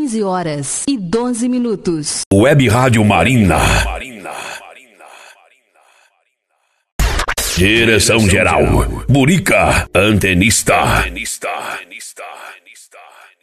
15h12. Web Rádio Marina. Direção geral, Burica, antenista.